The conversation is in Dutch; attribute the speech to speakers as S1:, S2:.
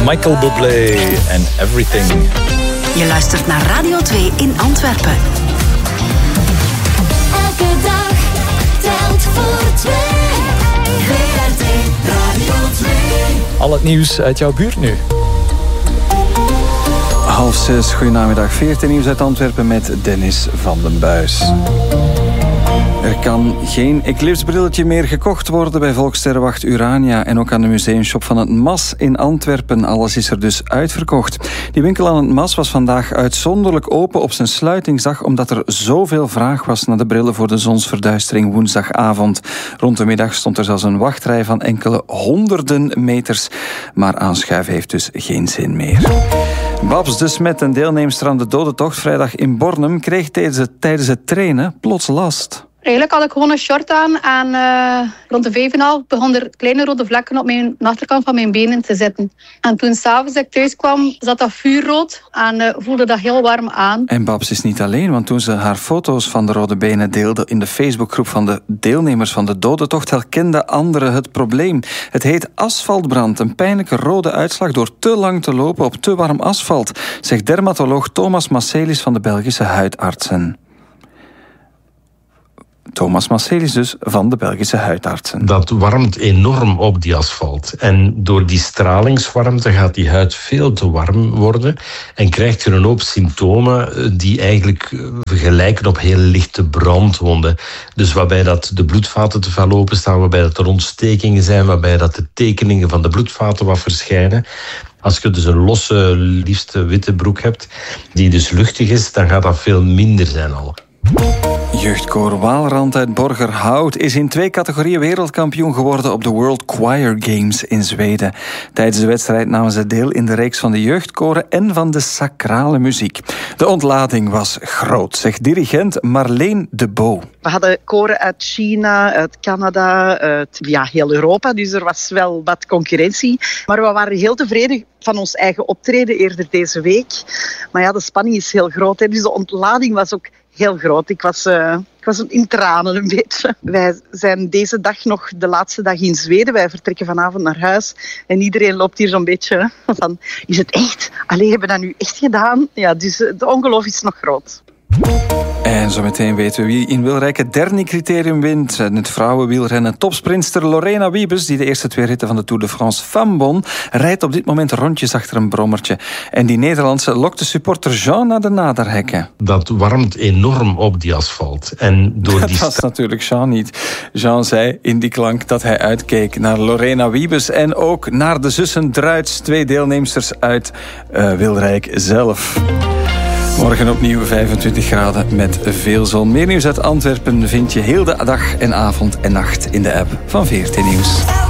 S1: Michael Bublé en Everything.
S2: Je luistert naar Radio 2 in Antwerpen.
S3: Elke dag telt voor twee. WRT Radio 2.
S1: Al het nieuws uit jouw buurt nu.
S4: 5:30, goedenamiddag. 14 nieuws uit Antwerpen met Dennis van den Buis. Er kan geen eclipsebrilletje meer gekocht worden bij Volkssterrenwacht Urania en ook aan de museumshop van het MAS in Antwerpen. Alles is er dus uitverkocht. Die winkel aan het MAS was vandaag uitzonderlijk open op zijn sluitingsdag omdat er zoveel vraag was naar de brillen voor de zonsverduistering woensdagavond. Rond de middag stond er zelfs een wachtrij van enkele honderden meters. Maar aanschuiven heeft dus geen zin meer. Babs de Smet, een deelnemster aan de Dodentocht vrijdag in Bornem, kreeg tijdens het trainen plots last.
S5: Eigenlijk had ik gewoon een short aan en rond de 5,5 begon er kleine rode vlekken op de achterkant van mijn benen te zitten. En toen s'avonds ik thuis kwam, zat dat vuurrood en voelde dat heel warm aan.
S4: En Babs is niet alleen, want toen ze haar foto's van de rode benen deelde in de Facebookgroep van de deelnemers van de Dodentocht, herkenden anderen het probleem. Het heet asfaltbrand, een pijnlijke rode uitslag door te lang te lopen op te warm asfalt, zegt dermatoloog Thomas Masselis van de Belgische Huidartsen. Thomas Masselis dus van de Belgische Huidartsen.
S6: Dat warmt enorm op die asfalt. En door die stralingswarmte gaat die huid veel te warm worden en krijgt je een hoop symptomen die eigenlijk gelijken op heel lichte brandwonden. Dus waarbij dat de bloedvaten te veel openstaan, waarbij dat er ontstekingen zijn, waarbij dat de tekeningen van de bloedvaten wat verschijnen. Als je dus een losse, liefst witte broek hebt, die dus luchtig is, dan gaat dat veel minder zijn al.
S4: Jeugdkoor Waalrand uit Borgerhout is in 2 categorieën wereldkampioen geworden op de World Choir Games in Zweden. Tijdens de wedstrijd namen ze deel in de reeks van de jeugdkoren en van de sacrale muziek. De ontlading was groot, zegt dirigent Marleen de Bo.
S7: We hadden koren uit China, uit Canada, uit heel Europa, dus er was wel wat concurrentie. Maar we waren heel tevreden van ons eigen optreden eerder deze week. Maar ja, de spanning is heel groot, hè, dus de ontlading was ook heel groot. Ik was in tranen een beetje. Wij zijn deze dag nog de laatste dag in Zweden. Wij vertrekken vanavond naar huis. En iedereen loopt hier zo'n beetje van, is het echt? Allee, hebben we dat nu echt gedaan? Ja, dus de ongeloof is nog groot.
S4: En zometeen weten we wie in Wilrijk het derde criterium wint. Het vrouwenwielrennen topsprinster Lorena Wiebes, die de eerste 2 ritten van de Tour de France Femme won, rijdt op dit moment rondjes achter een brommertje. En die Nederlandse lokt de supporter Jean naar de naderhekken.
S6: Dat warmt enorm op die asfalt. En door
S4: dat was natuurlijk Jean niet. Jean zei in die klank dat hij uitkeek naar Lorena Wiebes en ook naar de zussen Druits, 2 deelnemsters uit Wilrijk zelf. Morgen opnieuw 25 graden met veel zon. Meer nieuws uit Antwerpen vind je heel de dag en avond en nacht in de app van 14 Nieuws.